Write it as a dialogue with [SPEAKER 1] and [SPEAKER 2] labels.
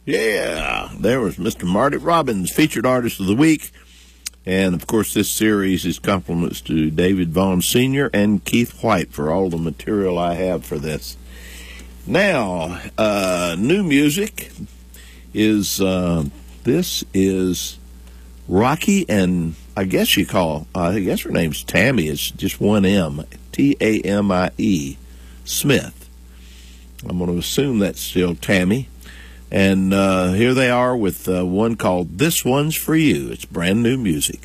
[SPEAKER 1] Yeah, there was Mr. Marty Robbins, featured artist of the week. And, of course, this series is compliments to David Vaughn Sr. and Keith White for all the material I have for this. Now, new music is, this is Rocky, and I guess her name's Tammy. It's just one M, Tamie Smith. I'm going to assume that's still Tammy. And here they are with one called This One's For You. It's brand new music.